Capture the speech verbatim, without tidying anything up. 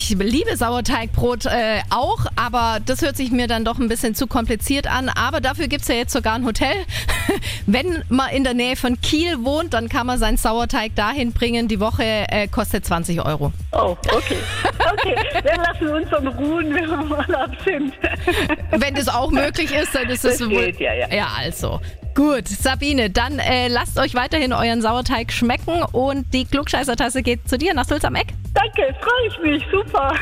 ich liebe Sauerteigbrot äh, auch, aber das hört sich mir dann doch ein bisschen zu kompliziert an. Aber dafür gibt es ja jetzt sogar ein Hotel. Wenn man in der Nähe von Kiel wohnt, dann kann man seinen Sauerteig dahin bringen. Die Woche äh, kostet zwanzig Euro. Oh, okay. Okay, dann lassen wir uns dann ruhen, wenn wir im Urlaub sind. Wenn das auch möglich ist, dann ist es Das wohl. geht, ja, ja. Ja, also. Gut, Sabine, dann äh, lasst euch weiterhin euren Sauerteig schmecken und die Klugscheißer-Tasse geht zu dir nach Sulz am Eck. Danke, freue ich mich, super.